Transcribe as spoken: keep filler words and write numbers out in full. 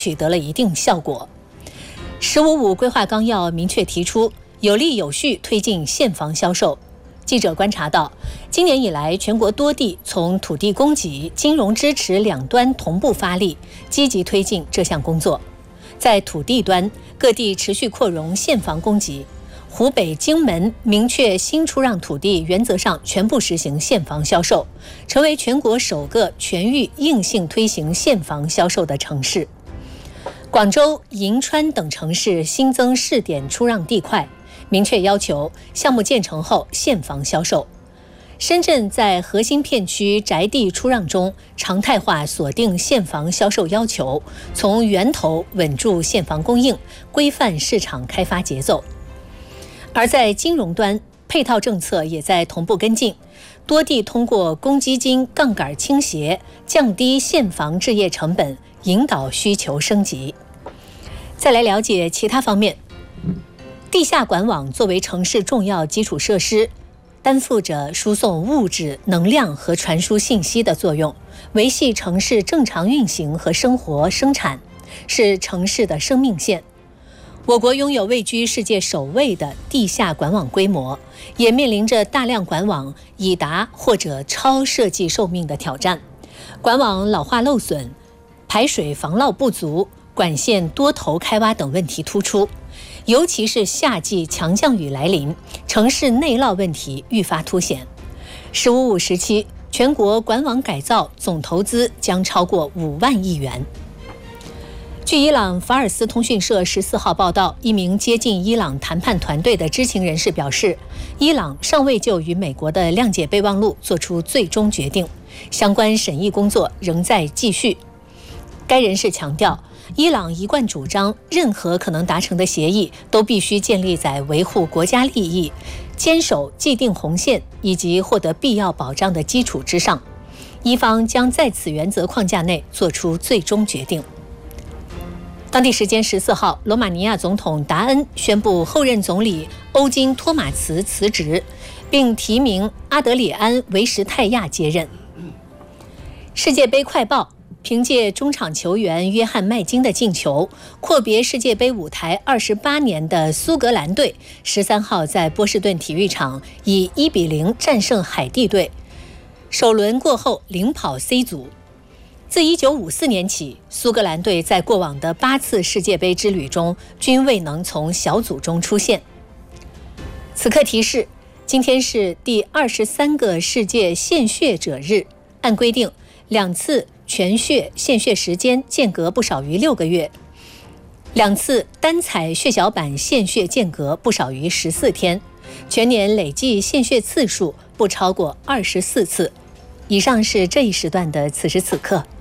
取得了一定效果。十五五规划纲要明确提出，有力有序推进现房销售。记者观察到，今年以来，全国多地从土地供给、金融支持两端同步发力，积极推进这项工作。在土地端，各地持续扩容现房供给。湖北荆门明确新出让土地原则上全部实行现房销售，成为全国首个全域硬性推行现房销售的城市。广州、银川等城市新增试点出让地块，明确要求项目建成后现房销售。深圳在核心片区宅地出让中常态化锁定现房销售要求，从源头稳住现房供应，规范市场开发节奏。而在金融端，配套政策也在同步跟进，多地通过公积金杠杆倾斜，降低现房置业成本，引导需求升级。再来了解其他方面，地下管网作为城市重要基础设施，担负着输送物质、能量和传输信息的作用，维系城市正常运行和生活生产，是城市的生命线。我国拥有位居世界首位的地下管网规模，也面临着大量管网已达或者超设计寿命的挑战。管网老化漏损、排水防涝不足、管线多头开挖等问题突出，尤其是夏季强降雨来临，城市内涝问题愈发凸显。十五五时期，全国管网改造总投资将超过五万亿元。据伊朗法尔斯通讯社十四号报道，一名接近伊朗谈判团队的知情人士表示，伊朗尚未就与美国的谅解备忘录做出最终决定，相关审议工作仍在继续。该人士强调，伊朗一贯主张，任何可能达成的协议都必须建立在维护国家利益、坚守既定红线以及获得必要保障的基础之上。伊方将在此原则框架内做出最终决定。当地时间十四号，罗马尼亚总统达恩宣布后任总理欧金托马茨辞职，并提名阿德里安·维什泰亚接任。世界杯快报：凭借中场球员约翰麦金的进球，阔别世界杯舞台二十八年的苏格兰队，十三号在波士顿体育场以一比零战胜海地队，首轮过后领跑 C 组。自一九五四年起，苏格兰队在过往的八次世界杯之旅中均未能从小组中出现。此刻提示，今天是第二十三个世界献血者日，按规定，两次全血献血时间间隔不少于六个月，两次单采血小板献血间隔不少于十四天，全年累计献血次数不超过二十四次。以上是这一时段的此时此刻。